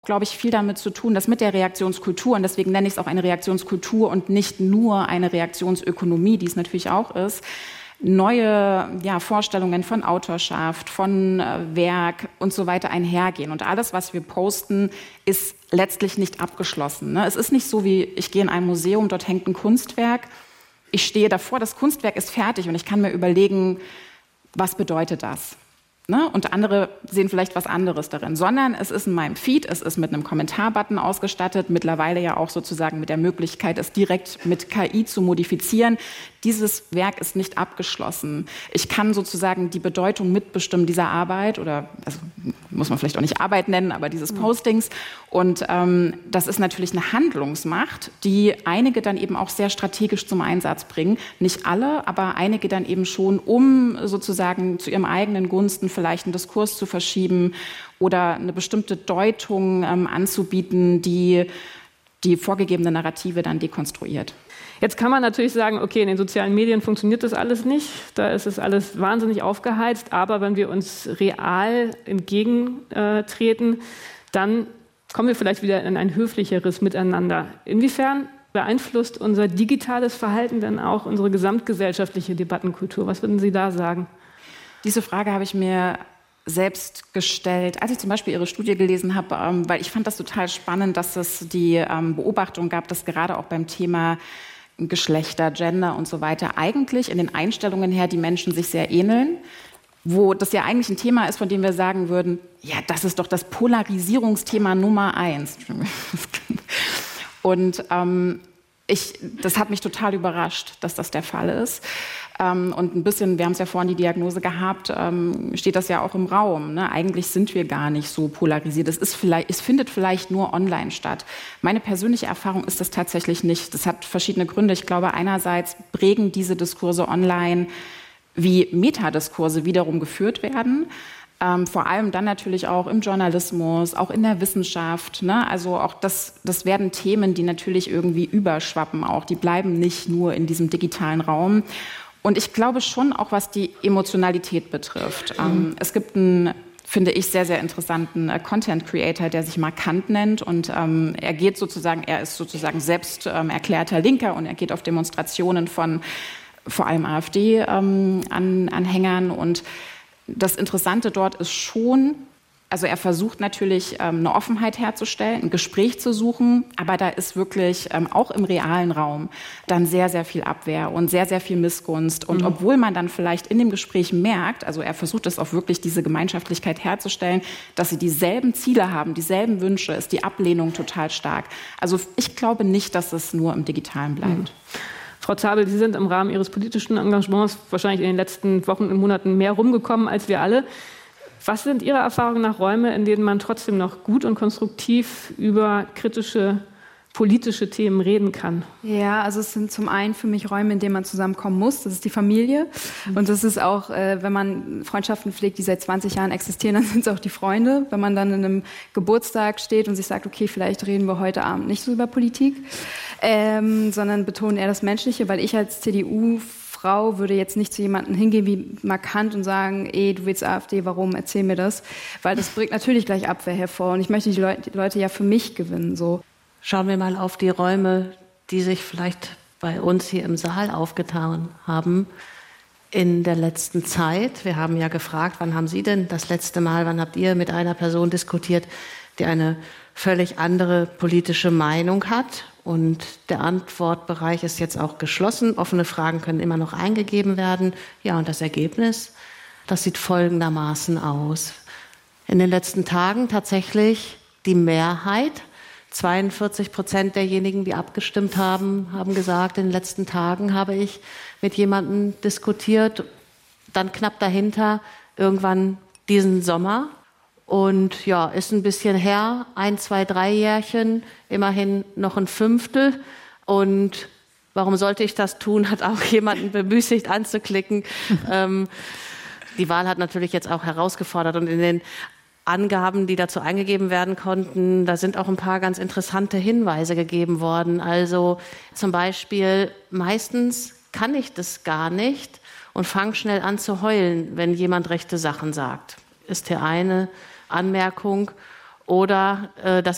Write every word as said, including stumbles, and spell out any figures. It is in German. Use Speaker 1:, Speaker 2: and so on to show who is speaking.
Speaker 1: glaube ich, viel damit zu tun, dass mit der Reaktionskultur, und deswegen nenne ich es auch eine Reaktionskultur und nicht nur eine Reaktionsökonomie, die es natürlich auch ist, neue ja, Vorstellungen von Autorschaft, von äh, Werk und so weiter einhergehen. Und alles, was wir posten, ist letztlich nicht abgeschlossen. Ne? Es ist nicht so, wie ich gehe in ein Museum, dort hängt ein Kunstwerk, ich stehe davor, das Kunstwerk ist fertig und ich kann mir überlegen, was bedeutet das? Ne? Und andere sehen vielleicht was anderes darin, sondern es ist in meinem Feed, es ist mit einem Kommentarbutton ausgestattet, mittlerweile ja auch sozusagen mit der Möglichkeit, es direkt mit K I zu modifizieren. Dieses Werk ist nicht abgeschlossen. Ich kann sozusagen die Bedeutung mitbestimmen dieser Arbeit oder, also muss man vielleicht auch nicht Arbeit nennen, aber dieses Postings. Und ähm, das ist natürlich eine Handlungsmacht, die einige dann eben auch sehr strategisch zum Einsatz bringen. Nicht alle, aber einige dann eben schon, um sozusagen zu ihrem eigenen Gunsten vielleicht einen Diskurs zu verschieben oder eine bestimmte Deutung ähm, anzubieten, die die vorgegebene Narrative dann dekonstruiert.
Speaker 2: Jetzt kann man natürlich sagen, okay, in den sozialen Medien funktioniert das alles nicht, da ist es alles wahnsinnig aufgeheizt, aber wenn wir uns real entgegentreten, dann kommen wir vielleicht wieder in ein höflicheres Miteinander. Inwiefern beeinflusst unser digitales Verhalten denn auch unsere gesamtgesellschaftliche Debattenkultur? Was würden Sie da sagen?
Speaker 1: Diese Frage habe ich mir selbst gestellt, als ich zum Beispiel Ihre Studie gelesen habe, ähm, weil ich fand das total spannend, dass es die ähm, Beobachtung gab, dass gerade auch beim Thema Geschlechter, Gender und so weiter eigentlich in den Einstellungen her die Menschen sich sehr ähneln, wo das ja eigentlich ein Thema ist, von dem wir sagen würden, ja, das ist doch das Polarisierungsthema Nummer eins. Und ähm, ich, das hat mich total überrascht, dass das der Fall ist. Ähm, und ein bisschen, wir haben es ja vorhin die Diagnose gehabt, ähm, steht das ja auch im Raum. Ne? Eigentlich sind wir gar nicht so polarisiert. Es, ist vielleicht, es findet vielleicht nur online statt. Meine persönliche Erfahrung ist das tatsächlich nicht. Das hat verschiedene Gründe. Ich glaube, einerseits prägen diese Diskurse online, wie Metadiskurse wiederum geführt werden. Ähm, vor allem dann natürlich auch im Journalismus, auch in der Wissenschaft. Ne? Also auch das, das werden Themen, die natürlich irgendwie überschwappen auch. Die bleiben nicht nur in diesem digitalen Raum. Und ich glaube schon auch, was die Emotionalität betrifft. Mhm. Ähm, es gibt einen, finde ich, sehr, sehr interessanten äh, Content-Creator, der sich Markant nennt. Und ähm, er geht sozusagen, er ist sozusagen selbst ähm, erklärter Linker und er geht auf Demonstrationen von vor allem AfD-Anhängern. Ähm, und das Interessante dort ist schon, also er versucht natürlich ähm, eine Offenheit herzustellen, ein Gespräch zu suchen, aber da ist wirklich ähm, auch im realen Raum dann sehr, sehr viel Abwehr und sehr, sehr viel Missgunst. Und mhm. obwohl man dann vielleicht in dem Gespräch merkt, also er versucht es auch wirklich, diese Gemeinschaftlichkeit herzustellen, dass sie dieselben Ziele haben, dieselben Wünsche, ist die Ablehnung total stark. Also ich glaube nicht, dass es nur im Digitalen bleibt. Mhm.
Speaker 2: Frau Zabel, Sie sind im Rahmen Ihres politischen Engagements wahrscheinlich in den letzten Wochen und Monaten mehr rumgekommen als wir alle. Was sind Ihrer Erfahrung nach Räume, in denen man trotzdem noch gut und konstruktiv über kritische politische Themen reden kann?
Speaker 3: Ja, also es sind zum einen für mich Räume, in denen man zusammenkommen muss. Das ist die Familie. Und das ist auch, äh, wenn man Freundschaften pflegt, die seit zwanzig Jahren existieren, dann sind es auch die Freunde. Wenn man dann in einem Geburtstag steht und sich sagt, okay, vielleicht reden wir heute Abend nicht so über Politik, ähm, sondern betonen eher das Menschliche, weil ich als C D U Frau würde jetzt nicht zu jemandem hingehen wie Markant und sagen, ey, du willst AfD, warum, erzähl mir das. Weil das bringt natürlich gleich Abwehr hervor. Und ich möchte die Leute, die Leute ja für mich gewinnen, so.
Speaker 4: Schauen wir mal auf die Räume, die sich vielleicht bei uns hier im Saal aufgetan haben in der letzten Zeit. Wir haben ja gefragt, wann haben Sie denn das letzte Mal, wann habt ihr mit einer Person diskutiert, die eine völlig andere politische Meinung hat? Und der Antwortbereich ist jetzt auch geschlossen. Offene Fragen können immer noch eingegeben werden. Ja, und das Ergebnis, das sieht folgendermaßen aus. In den letzten Tagen tatsächlich die Mehrheit, zweiundvierzig Prozent derjenigen, die abgestimmt haben, haben gesagt, in den letzten Tagen habe ich mit jemandem diskutiert. Dann knapp dahinter irgendwann diesen Sommer. Und ja, ist ein bisschen her, ein, zwei, drei Jährchen, immerhin noch ein Fünftel. Und warum sollte ich das tun, hat auch jemanden bemüßigt anzuklicken. ähm, die Wahl hat natürlich jetzt auch herausgefordert. Und in den Angaben, die dazu eingegeben werden konnten, da sind auch ein paar ganz interessante Hinweise gegeben worden. Also zum Beispiel, meistens kann ich das gar nicht und fange schnell an zu heulen, wenn jemand rechte Sachen sagt. Ist hier eine Anmerkung. Oder äh, das